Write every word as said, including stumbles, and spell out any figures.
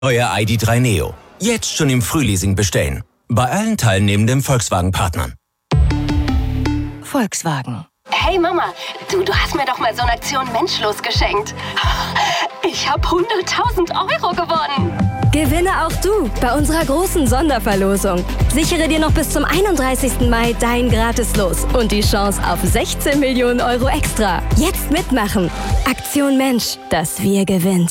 Euer I D drei Neo. Jetzt schon im Frühleasing bestellen. Bei allen teilnehmenden Volkswagen-Partnern. Volkswagen. Hey Mama, du, du hast mir doch mal so eine Aktion Menschlos geschenkt. Ich habe hunderttausend Euro gewonnen. Gewinne auch du bei unserer großen Sonderverlosung. Sichere dir noch bis zum einunddreißigsten Mai dein Gratis-Los und die Chance auf sechzehn Millionen Euro extra. Jetzt mitmachen. Aktion Mensch, dass wir gewinnen.